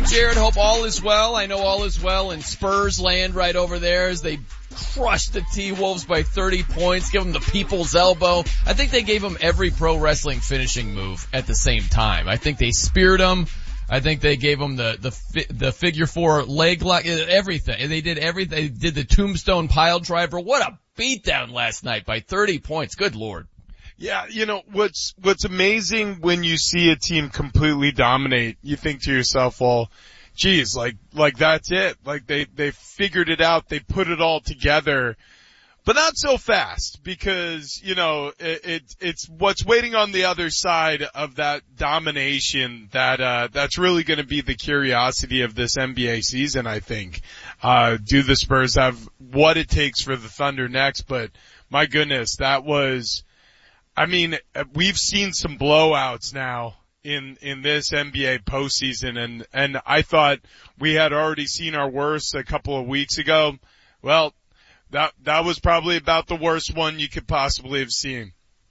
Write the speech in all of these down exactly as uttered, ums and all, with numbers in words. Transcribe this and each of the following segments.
Jared. Hope all is well. I know all is well in Spurs land right over there as they crushed the T-Wolves by thirty points, give them the people's elbow. I think they gave them every pro wrestling finishing move at the same time. I think they speared them. I think they gave them the, the, the figure four leg lock, everything. They did everything. They did the tombstone pile driver. What a beatdown last night by thirty points. Good Lord. Yeah, you know, what's, what's amazing when you see a team completely dominate, you think to yourself, well, geez, like, like that's it. Like they, they figured it out. They put it all together, but not so fast because, you know, it, it it's what's waiting on the other side of that domination that, uh, that's really going to be the curiosity of this N B A season, I think. Uh, do the Spurs have what it takes for the Thunder next? But my goodness, that was, I mean, we've seen some blowouts now in, in this N B A postseason, and, and I thought we had already seen our worst a couple of weeks ago. Well, that, that was probably about the worst one you could possibly have seen.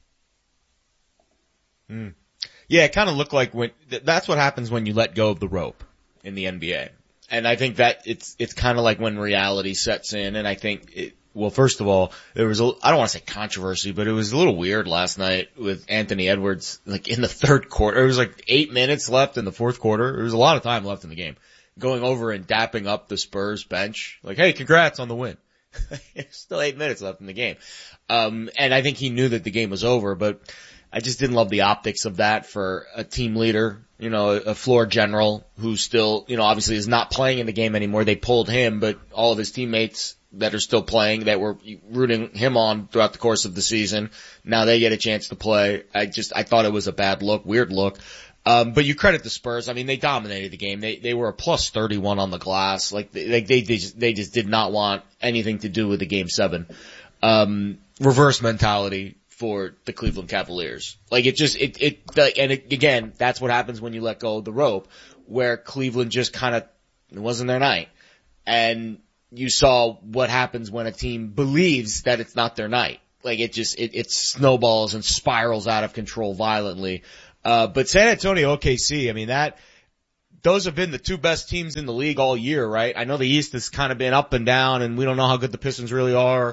Mm. Yeah, it kind of looked like when, that's what happens when you let go of the rope in the N B A. And I think that it's, it's kind of like when reality sets in, and I think it, well, first of all, there was a, I don't want to say controversy, but it was a little weird last night with Anthony Edwards, like in the third quarter. It was like eight minutes left in the fourth quarter. There was a lot of time left in the game. Going over and dapping up the Spurs bench. Like, hey, congrats on the win. There's still eight minutes left in the game. Um, and I think he knew that the game was over, but I just didn't love the optics of that for a team leader, you know, a, a floor general who still, you know, obviously is not playing in the game anymore. They pulled him, but all of his teammates that are still playing, that were rooting him on throughout the course of the season, now they get a chance to play. I just, I thought it was a bad look, weird look. Um, but you credit the Spurs. I mean, they dominated the game. They, they were a plus thirty-one on the glass. Like, they, they, they just, they just did not want anything to do with the game seven. Um, reverse mentality for the Cleveland Cavaliers. Like, it just, it, it, and it, again, that's what happens when you let go of the rope, where Cleveland just kind of, it wasn't their night. And you saw what happens when a team believes that it's not their night. Like, it just, it, it snowballs and spirals out of control violently. Uh, but San Antonio, O K C, I mean, that, those have been the two best teams in the league all year, right? I know the East has kind of been up and down, and we don't know how good the Pistons really are.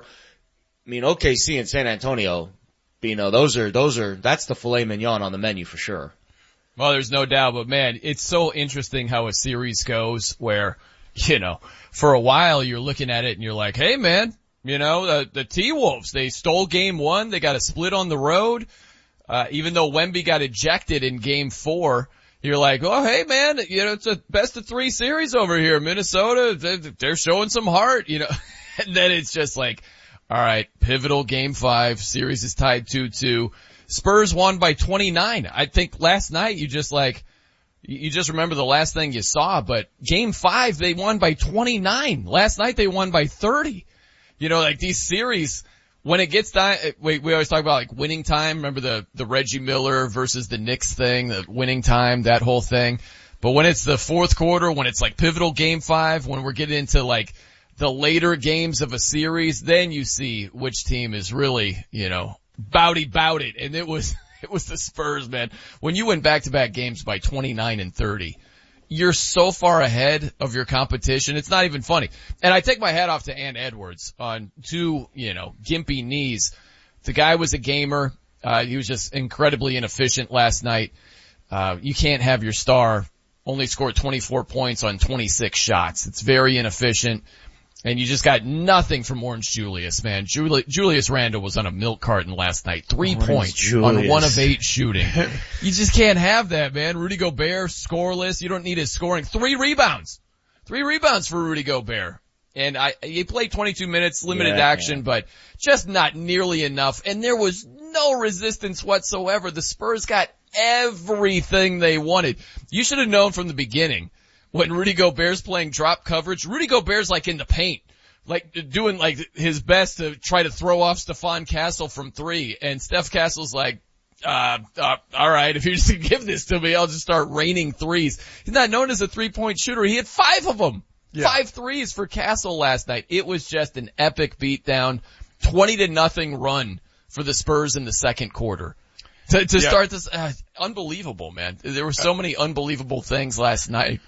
I mean, O K C and San Antonio, you know, those are, those are, that's the filet mignon on the menu for sure. Well, there's no doubt, but man, it's so interesting how a series goes where, you know, for a while you're looking at it and you're like, hey man, you know, the, the T-Wolves, they stole game one, they got a split on the road. Uh, even though Wemby got ejected in game four, you're like, oh hey man, you know, it's a best of three series over here. Minnesota, they're, they're showing some heart, you know, and then it's just like, all right, pivotal game five, series is tied two two. Spurs won by twenty-nine. I think last night you just like, you just remember the last thing you saw, but game five they won by twenty-nine. Last night they won by thirty. You know, like these series, when it gets time, we, we always talk about like winning time. Remember the, the Reggie Miller versus the Knicks thing, the winning time, that whole thing. But when it's the fourth quarter, when it's like pivotal game five, when we're getting into like the later games of a series, then you see which team is really, you know, bouty bout it. And it was, it was the Spurs, man. When you win back-to-back games by twenty-nine and thirty, you're so far ahead of your competition. It's not even funny. And I take my hat off to Ant Edwards on two, you know, gimpy knees. The guy was a gamer. Uh, he was just incredibly inefficient last night. Uh, you can't have your star only score twenty-four points on twenty-six shots. It's very inefficient. And you just got nothing from Orange Julius, man. Juli- Julius Randle was on a milk carton last night. Three Orange points Julius. on one of eight shooting. You just can't have that, man. Rudy Gobert, scoreless. You don't need his scoring. Three rebounds. Three rebounds for Rudy Gobert. And I, he played twenty-two minutes, limited yeah, action, yeah. but just not nearly enough. And there was no resistance whatsoever. The Spurs got everything they wanted. You should have known from the beginning. When Rudy Gobert's playing drop coverage, Rudy Gobert's like in the paint, like doing like his best to try to throw off Stephon Castle from three. And Steph Castle's like, uh, uh, all right, if you're just gonna give this to me, I'll just start raining threes. He's not known as a three-point shooter. He had five of them. Yeah. Five threes for Castle last night. It was just an epic beatdown. twenty to nothing run for the Spurs in the second quarter. To, to yeah. start this, uh, unbelievable, man. There were so many unbelievable things last night.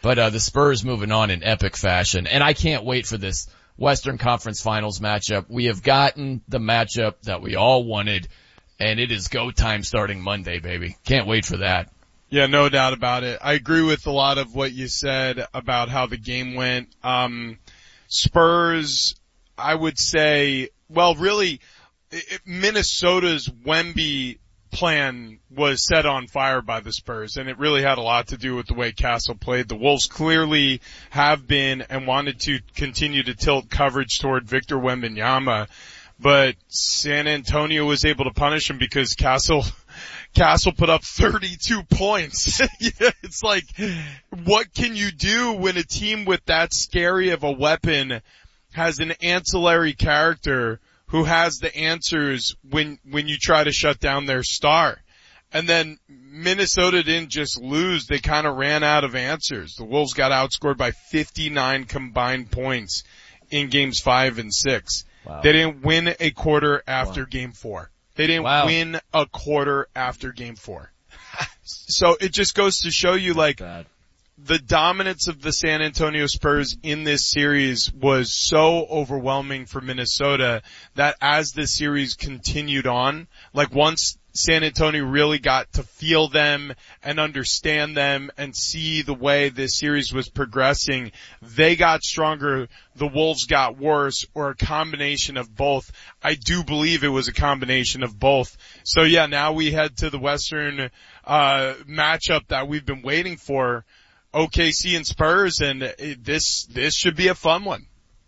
But, uh, the Spurs moving on in epic fashion. And I can't wait for this Western Conference Finals matchup. We have gotten the matchup that we all wanted, and it is go time starting Monday, baby. Can't wait for that. Yeah, no doubt about it. I agree with a lot of what you said about how the game went. Um, Spurs, I would say, well, really, it, Minnesota's Wemby plan was set on fire by the Spurs, and it really had a lot to do with the way Castle played. The Wolves clearly have been and wanted to continue to tilt coverage toward Victor Wembanyama, but San Antonio was able to punish him because Castle Castle put up thirty-two points. Yeah, it's like, what can you do when a team with that scary of a weapon has an ancillary character who has the answers when, when you try to shut down their star? And then Minnesota didn't just lose, they kind of ran out of answers. The Wolves got outscored by fifty-nine combined points in games five and six. Wow. They didn't win a quarter after wow. game four. They didn't wow. win a quarter after game four. So it just goes to show you, like, Bad. the dominance of the San Antonio Spurs in this series was so overwhelming for Minnesota that as the series continued on, like once San Antonio really got to feel them and understand them and see the way this series was progressing, they got stronger, the Wolves got worse, or a combination of both. I do believe it was a combination of both. So yeah, now we head to the Western uh matchup that we've been waiting for, O K C and Spurs, and it, this this should be a fun one.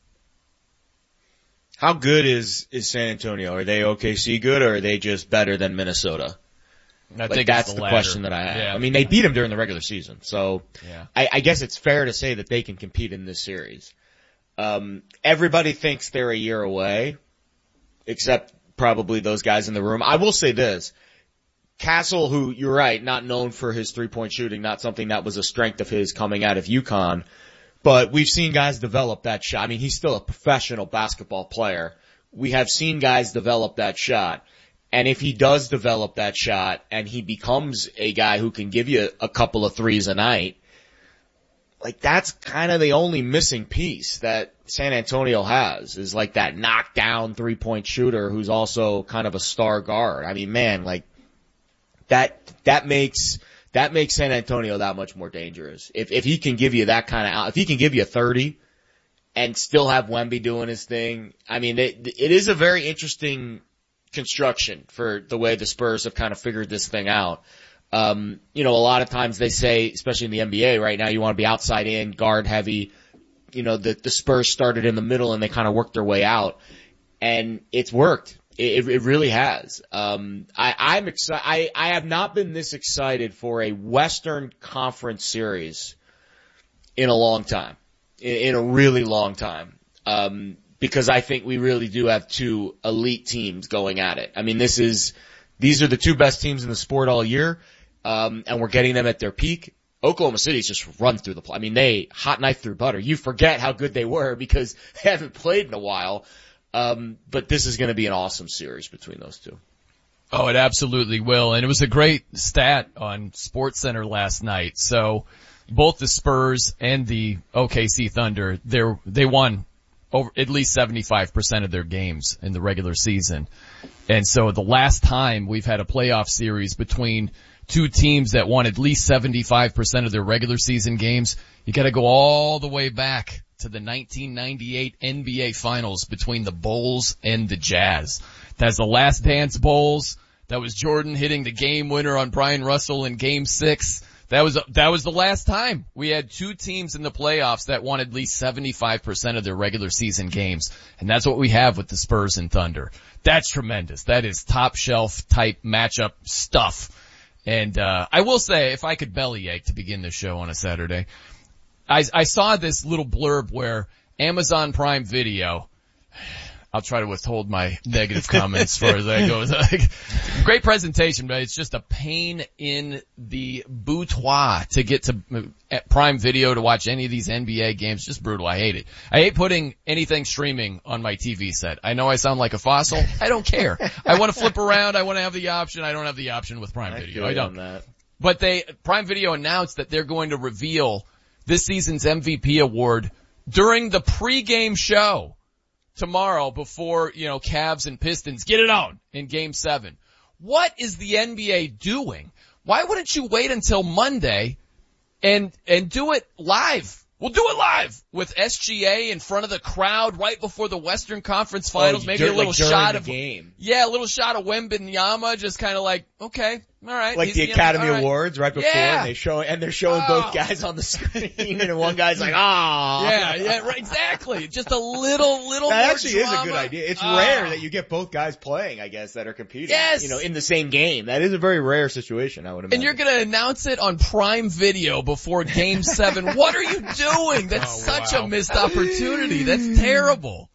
How good is, is San Antonio? Are they O K C good, or are they just better than Minnesota? I like think that's the, the latter. question that I have. Yeah. I mean, they beat them during the regular season, so yeah. I, I guess it's fair to say that they can compete in this series. Um, everybody thinks they're a year away, except probably those guys in the room. I will say this. Castle, who, you're right, not known for his three-point shooting, not something that was a strength of his coming out of UConn, but we've seen guys develop that shot. I mean, he's still a professional basketball player. We have seen guys develop that shot. And if he does develop that shot and he becomes a guy who can give you a couple of threes a night, like that's kind of the only missing piece that San Antonio has, is like that knockdown three-point shooter who's also kind of a star guard. I mean, man, like that, that makes, that makes San Antonio that much more dangerous. If, if he can give you that kind of, if he can give you thirty and still have Wemby doing his thing, I mean, it, it is a very interesting construction for the way the Spurs have kind of figured this thing out. Um, you know, a lot of times they say, especially in the N B A right now, you want to be outside in, guard heavy. You know, the, the Spurs started in the middle and they kind of worked their way out, and it's worked. It, it really has. Um, I, I'm excited. I, I have not been this excited for a Western Conference series in a long time, in, in a really long time. Um, because I think we really do have two elite teams going at it. I mean, this is, these are the two best teams in the sport all year, um, and we're getting them at their peak. Oklahoma City's just run through the play. I mean, they hot knife through butter. You forget how good they were because they haven't played in a while. Um, but this is going to be an awesome series between those two. Oh, it absolutely will. And it was a great stat on SportsCenter last night. So both the Spurs and the O K C Thunder, they're, they won over at least seventy-five percent of their games in the regular season. And so the last time we've had a playoff series between two teams that won at least seventy-five percent of their regular season games, you gotta go all the way back to the nineteen ninety-eight N B A Finals between the Bulls and the Jazz. That's the Last Dance Bulls. That was Jordan hitting the game winner on Brian Russell in Game Six. That was that was the last time we had two teams in the playoffs that won at least seventy-five percent of their regular season games, and that's what we have with the Spurs and Thunder. That's tremendous. That is top shelf type matchup stuff. And uh I will say, if I could bellyache to begin the show on a Saturday, I, I saw this little blurb where Amazon Prime Video, I'll try to withhold my negative comments as far as that goes. Great presentation, but it's just a pain in the boutoir to get to Prime Video to watch any of these N B A games. Just brutal. I hate it. I hate putting anything streaming on my T V set. I know I sound like a fossil. I don't care. I want to flip around. I want to have the option. I don't have the option with Prime Video. I don't. That. But they, Prime Video announced that they're going to reveal this season's M V P award during the pregame show tomorrow before, you know, Cavs and Pistons get it on in game seven. What is the N B A doing? Why wouldn't you wait until Monday and, and do it live? We'll do it live with S G A in front of the crowd right before the Western Conference Finals. Oh, Maybe dur- a little like during shot the of, game. yeah, a little shot of Wembanyama, just kind of like, okay, all right. Like he's the Academy all right. Awards right before, Yeah. and they show, and they're showing Oh. both guys on the screen, and one guy's like, ah. Yeah, yeah, right, exactly. Just a little, little That more actually is a drama. good idea. It's Ah. rare that you get both guys playing, I guess, that are competing. Yes. You know, in the same game. That is a very rare situation, I would imagine. And you're gonna announce it on Prime Video before Game seven. What are you doing? That's Oh, such wow. a missed opportunity. That's terrible.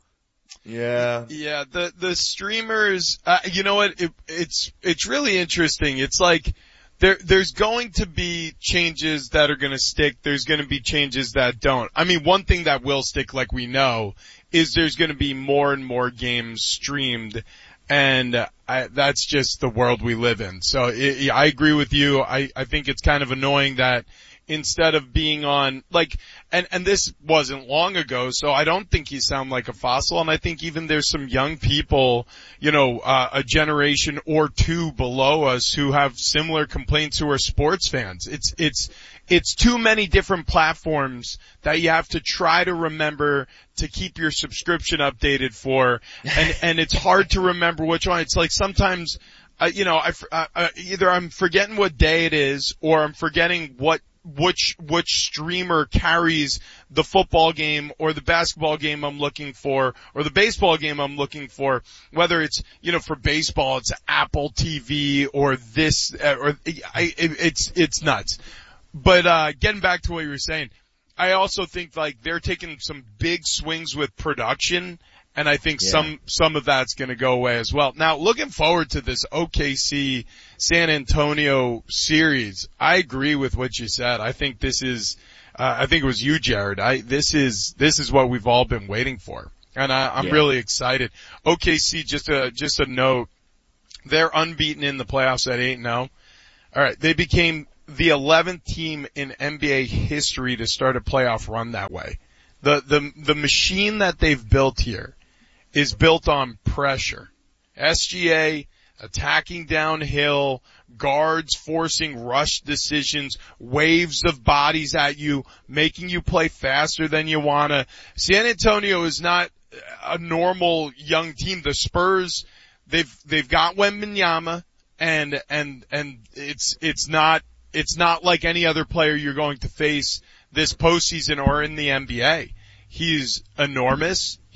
Yeah. Yeah, the the streamers. Uh, you know what? It, it's it's really interesting. It's like there there's going to be changes that are going to stick. There's going to be changes that don't. I mean, one thing that will stick, like we know, is there's going to be more and more games streamed, and uh, I, that's just the world we live in. So it, I agree with you. I I think it's kind of annoying that instead of being on, like, and, and this wasn't long ago, so I don't think you sound like a fossil, and I think even there's some young people, you know, uh, a generation or two below us who have similar complaints who are sports fans. It's, it's, it's too many different platforms that you have to try to remember to keep your subscription updated for, and, and it's hard to remember which one. It's like sometimes, uh, you know, I, uh, uh, either I'm forgetting what day it is, or I'm forgetting what which which streamer carries the football game or the basketball game I'm looking for, or the baseball game I'm looking for, whether it's, you know, for baseball it's Apple T V or this, uh, or I, it, it's it's nuts. But uh getting back to what you were saying, I also think like they're taking some big swings with production, and I think Yeah. some, some of that's gonna go away as well. Now, looking forward to this O K C San Antonio series, I agree with what you said. I think this is, uh, I think it was you, Jared. I, this is, this is what we've all been waiting for. And I, I'm Yeah. really excited. O K C, just a, just a note, they're unbeaten in the playoffs at eight and oh. Alright, they became the eleventh team in N B A history to start a playoff run that way. The, the, the machine that they've built here is built on pressure. S G A attacking downhill, guards forcing rush decisions, waves of bodies at you, making you play faster than you wanna. San Antonio is not a normal young team. The Spurs, they've, they've got Wembanyama, and, and, and it's, it's not, it's not like any other player you're going to face this postseason or in the N B A. He's enormous.